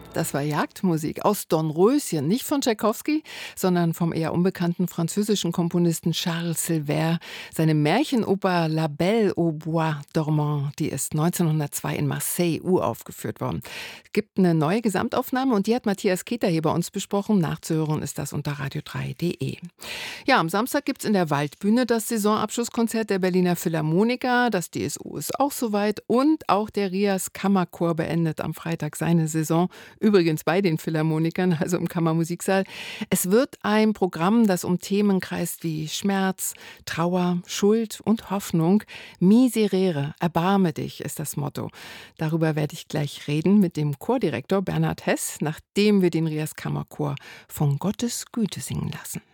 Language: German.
Das war Jagdmusik aus Dornröschen, nicht von Tschaikowski, sondern vom eher unbekannten französischen Komponisten Charles Silver. Seine Märchenoper La Belle au Bois dormant, die ist 1902 in Marseille uraufgeführt worden. Es gibt eine neue Gesamtaufnahme und die hat Matthias Keter hier bei uns besprochen. Nachzuhören ist das unter radio3.de. Ja, am Samstag gibt es in der Waldbühne das Saisonabschlusskonzert der Berliner Philharmoniker. Das DSO ist auch soweit und auch der Rias Kammerchor beendet am Freitag seine Saison. Übrigens bei den Philharmonikern, also im Kammermusiksaal. Es wird ein Programm, das um Themen kreist wie Schmerz, Trauer, Schuld und Hoffnung. Miserere, erbarme dich, ist das Motto. Darüber werde ich gleich reden mit dem Chordirektor Bernhard Hess, nachdem wir den Rias Kammerchor von Gottes Güte singen lassen.